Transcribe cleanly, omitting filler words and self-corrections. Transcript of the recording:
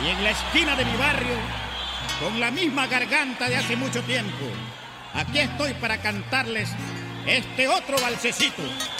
Y en la esquina de mi barrio, con la misma garganta de hace mucho tiempo, aquí estoy para cantarles este otro valsecito.